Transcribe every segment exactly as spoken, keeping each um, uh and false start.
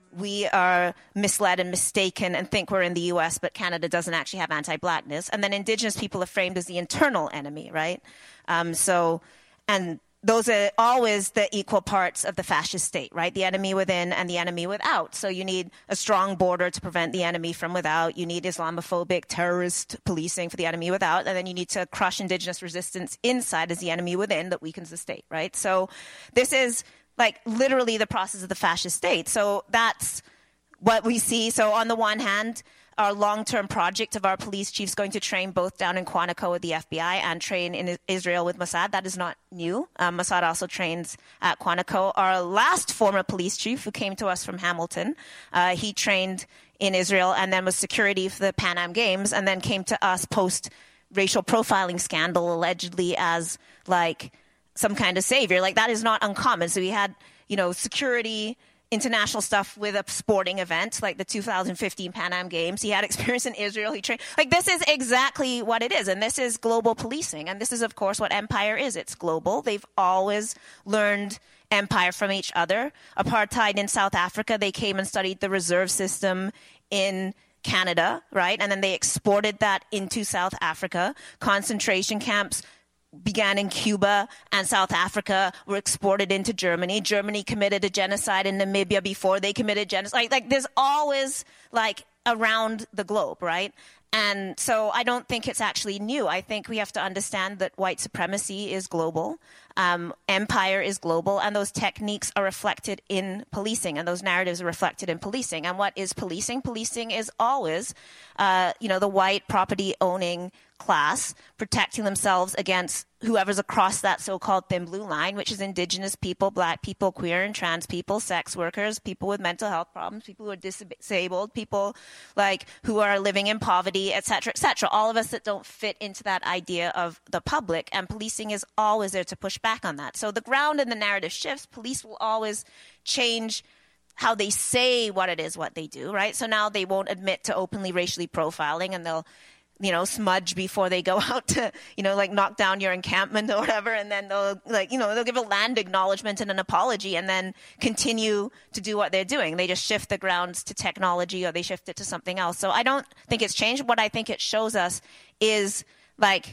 we are misled and mistaken and think we're in the U S, but Canada doesn't actually have anti-blackness. And then Indigenous people are framed as the internal enemy, right? Um, so, and those are always the equal parts of the fascist state, right? The enemy within and the enemy without. So you need a strong border to prevent the enemy from without. You need Islamophobic terrorist policing for the enemy without. And then you need to crush Indigenous resistance inside as the enemy within that weakens the state, right? So this is like literally the process of the fascist state. So that's what we see. So on the one hand, our long-term project of our police chiefs going to train both down in Quantico with the F B I and train in Israel with Mossad. That is not new. Um, Mossad also trains at Quantico. Our last former police chief who came to us from Hamilton, uh, he trained in Israel and then was security for the Pan Am Games and then came to us post-racial profiling scandal allegedly as like some kind of savior. Like that is not uncommon. So we had, you know, security, international stuff with a sporting event like the two thousand fifteen Pan Am Games. He had experience in Israel. He trained. Like this is exactly what it is. And this is global policing. And this is, of course, what empire is. It's global. They've always learned empire from each other. Apartheid in South Africa, they came and studied the reserve system in Canada, right? And then they exported that into South Africa. Concentration camps began in Cuba and South Africa, were exported into Germany. Germany committed a genocide in Namibia before they committed genocide. Like, like there's always like around the globe, right? And so I don't think it's actually new. I think we have to understand that white supremacy is global, um, empire is global, and those techniques are reflected in policing, and those narratives are reflected in policing. And what is policing? Policing is always, uh, you know, the white property-owning class protecting themselves against whoever's across that so-called thin blue line, which is Indigenous people, Black people, queer and trans people, sex workers, people with mental health problems, people who are disabled, people like who are living in poverty, et cetera, et cetera. All of us that don't fit into that idea of the public, and policing is always there to push back on that. So the ground and the narrative shifts. Police will always change how they say what it is, what they do, right? So now they won't admit to openly racially profiling, and they'll you know, smudge before they go out to, you know, like knock down your encampment or whatever. And then they'll like, you know, they'll give a land acknowledgement and an apology and then continue to do what they're doing. They just shift the grounds to technology or they shift it to something else. So I don't think it's changed. What I think it shows us is like,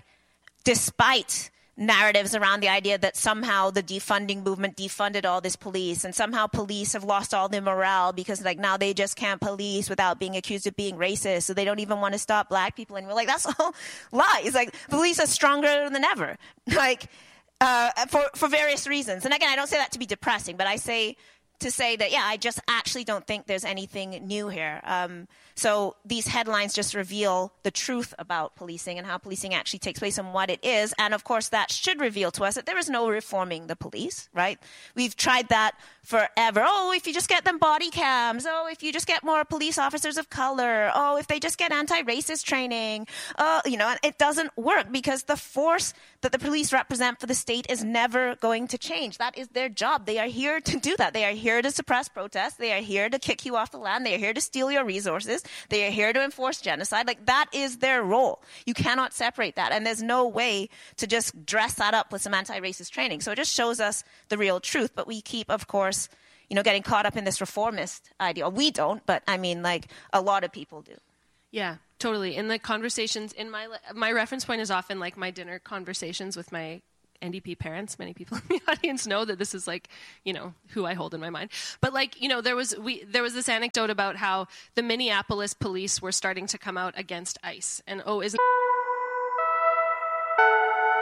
despite narratives around the idea that somehow the defunding movement defunded all this police and somehow police have lost all their morale because like now they just can't police without being accused of being racist, so they don't even want to stop Black people. And we're like, that's all lies. Like police are stronger than ever, like uh, for, for various reasons. And again, I don't say that to be depressing, but I say to say that, yeah, I just actually don't think there's anything new here. Um, so these headlines just reveal the truth about policing and how policing actually takes place and what it is. And of course, that should reveal to us that there is no reforming the police, right? We've tried that forever. Oh, if you just get them body cams. Oh, if you just get more police officers of color. Oh, if they just get anti-racist training. Oh, you know, it doesn't work because the force that the police represent for the state is never going to change. That is their job. They are here to do that. They are here to suppress protests. They are here to kick you off the land. They are here to steal your resources. They are here to enforce genocide. Like that is their role. You cannot separate that. And there's no way to just dress that up with some anti-racist training. So it just shows us the real truth. But we keep, of course, you know, getting caught up in this reformist idea. We don't, but I mean, like a lot of people do. Yeah, totally. In the conversations, in my my reference point is often like my dinner conversations with my N D P parents. Many people in the audience know that this is like, you know, who I hold in my mind. But like, you know, there was we there was this anecdote about how the Minneapolis police were starting to come out against ICE. And oh, isn't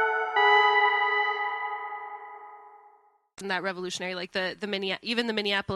that revolutionary? Like the the Minne- even the Minneapolis